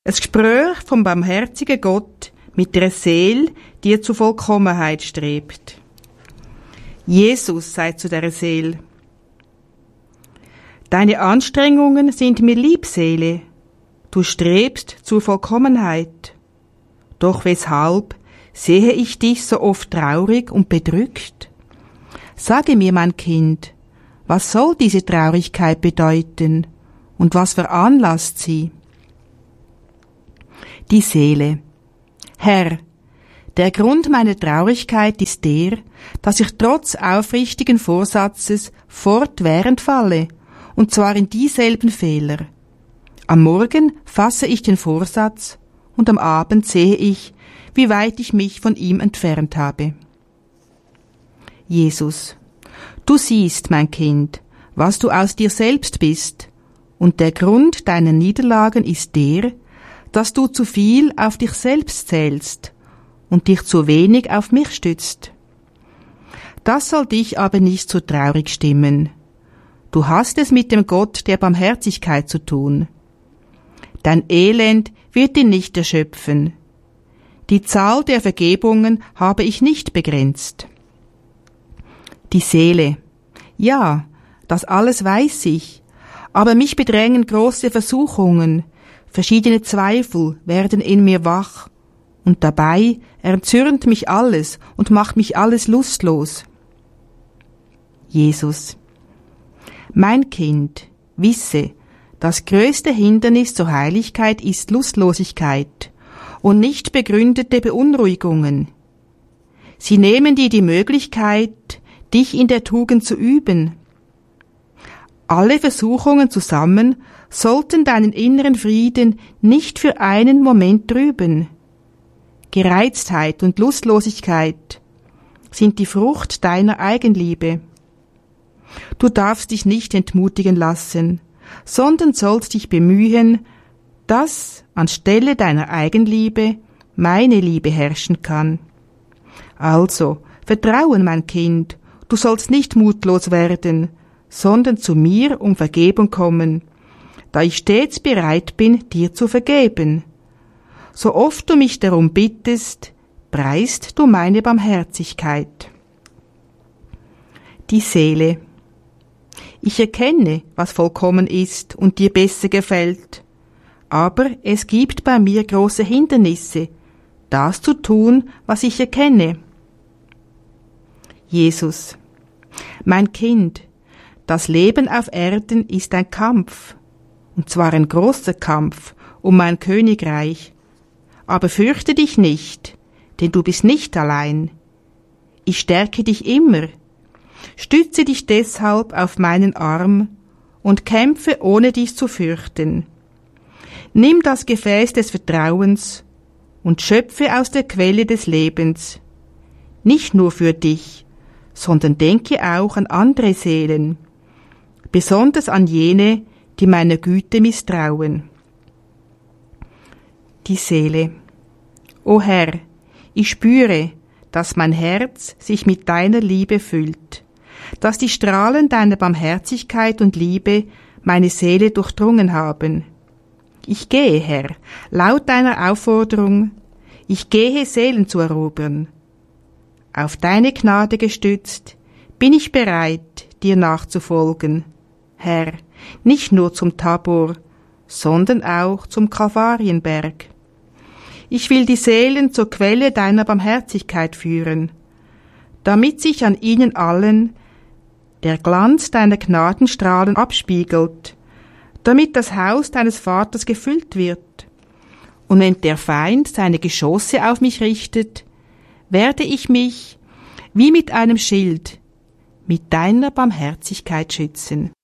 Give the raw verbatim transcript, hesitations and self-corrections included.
Ein Gespräch vom barmherzigen Gott mit einer Seele, die zur Vollkommenheit strebt. Jesus sagt zu dieser Seele: Deine Anstrengungen sind mir lieb, Seele. Du strebst zur Vollkommenheit. Doch weshalb sehe ich dich so oft traurig und bedrückt? Sage mir, mein Kind, was soll diese Traurigkeit bedeuten und was veranlasst sie? Die Seele: Herr, der Grund meiner Traurigkeit ist der, dass ich trotz aufrichtigen Vorsatzes fortwährend falle, und zwar in dieselben Fehler. Am Morgen fasse ich den Vorsatz, und am Abend sehe ich, wie weit ich mich von ihm entfernt habe. Jesus: Du siehst, mein Kind, was du aus dir selbst bist, und der Grund deiner Niederlagen ist der, dass du zu viel auf dich selbst zählst und dich zu wenig auf mich stützt. Das soll dich aber nicht so traurig stimmen. Du hast es mit dem Gott der Barmherzigkeit zu tun. Dein Elend wird ihn nicht erschöpfen. Die Zahl der Vergebungen habe ich nicht begrenzt. Die Seele: Ja, das alles weiß ich, aber mich bedrängen große Versuchungen, verschiedene Zweifel werden in mir wach, und dabei erzürnt mich alles und macht mich alles lustlos. Jesus: Mein Kind, wisse, das größte Hindernis zur Heiligkeit ist Lustlosigkeit und nicht begründete Beunruhigungen. Sie nehmen dir die Möglichkeit, dich in der Tugend zu üben. Alle Versuchungen zusammen sollten deinen inneren Frieden nicht für einen Moment trüben. Gereiztheit und Lustlosigkeit sind die Frucht deiner Eigenliebe. Du darfst dich nicht entmutigen lassen, sondern sollst dich bemühen, dass anstelle deiner Eigenliebe meine Liebe herrschen kann. Also, Vertrauen, mein Kind, du sollst nicht mutlos werden, sondern zu mir um Vergebung kommen, da ich stets bereit bin, dir zu vergeben. So oft du mich darum bittest, preist du meine Barmherzigkeit. Die Seele: Ich erkenne, was vollkommen ist und dir besser gefällt, aber es gibt bei mir große Hindernisse, das zu tun, was ich erkenne. Jesus: Mein Kind, das Leben auf Erden ist ein Kampf, und zwar ein großer Kampf um mein Königreich. Aber fürchte dich nicht, denn du bist nicht allein. Ich stärke dich immer. Stütze dich deshalb auf meinen Arm und kämpfe, ohne dich zu fürchten. Nimm das Gefäß des Vertrauens und schöpfe aus der Quelle des Lebens. Nicht nur für dich, sondern denke auch an andere Seelen, besonders an jene, die meiner Güte misstrauen. Die Seele: O Herr, ich spüre, dass mein Herz sich mit deiner Liebe füllt, dass die Strahlen deiner Barmherzigkeit und Liebe meine Seele durchdrungen haben. Ich gehe, Herr, laut deiner Aufforderung, ich gehe, Seelen zu erobern. Auf deine Gnade gestützt, bin ich bereit, dir nachzufolgen, Herr, nicht nur zum Tabor, sondern auch zum Kalvarienberg. Ich will die Seelen zur Quelle deiner Barmherzigkeit führen, damit sich an ihnen allen der Glanz deiner Gnadenstrahlen abspiegelt, damit das Haus deines Vaters gefüllt wird. Und wenn der Feind seine Geschosse auf mich richtet, werde ich mich wie mit einem Schild mit deiner Barmherzigkeit schützen.